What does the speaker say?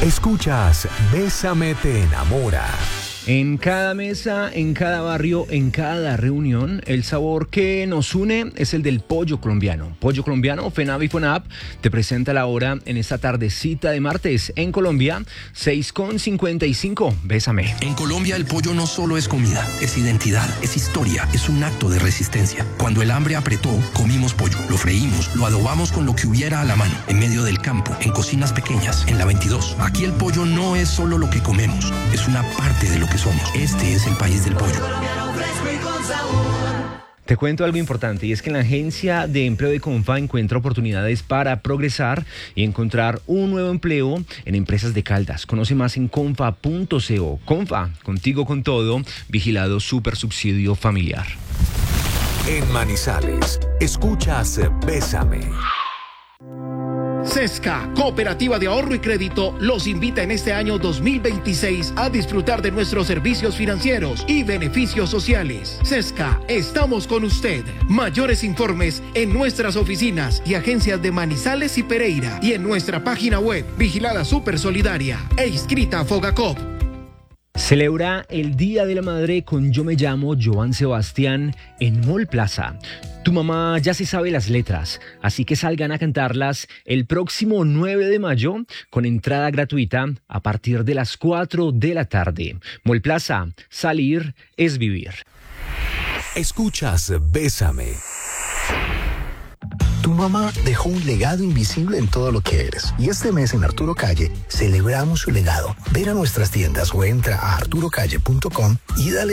Escuchas Bésame te enamora. En cada mesa, en cada barrio, en cada reunión, el sabor que nos une es el del pollo colombiano. Pollo colombiano, FENAV y FONAP te presenta la hora en esta tardecita de martes. En Colombia, 6:55. Bésame. En Colombia el pollo no solo es comida, es identidad, es historia, es un acto de resistencia. Cuando el hambre apretó, comimos pollo, lo freímos, lo adobamos con lo que hubiera a la mano, en medio del campo, en cocinas pequeñas, en la 22. Aquí el pollo no es solo lo que comemos, es una parte de lo que somos. Este es el país del pollo. Te cuento algo importante y es que en la agencia de empleo de Confa encuentra oportunidades para progresar y encontrar un nuevo empleo en empresas de Caldas. Conoce más en confa.co. Confa, contigo con todo, vigilado super subsidio familiar. En Manizales, escuchas Bésame. Sesca, Cooperativa de Ahorro y Crédito, los invita en este año 2026 a disfrutar de nuestros servicios financieros y beneficios sociales. Sesca, estamos con usted. Mayores informes en nuestras oficinas y agencias de Manizales y Pereira y en nuestra página web, vigilada super solidaria e inscrita a Fogacop. Celebra el Día de la Madre con Yo Me Llamo Joan Sebastián en Mall Plaza. Tu mamá ya se sabe las letras, así que salgan a cantarlas el próximo 9 de mayo con entrada gratuita a partir de las 4 de la tarde. Mall Plaza, salir es vivir. Escuchas Bésame. Tu mamá dejó un legado invisible en todo lo que eres. Y este mes en Arturo Calle celebramos su legado. Ven a nuestras tiendas o entra a arturocalle.com y dale